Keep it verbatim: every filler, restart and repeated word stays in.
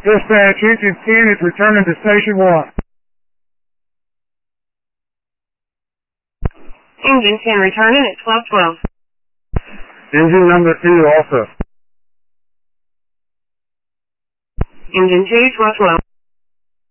Dispatch, engine ten is returning to station one. Engine ten returning at twelve twelve. Engine number two also. Engine two, twelve twelve.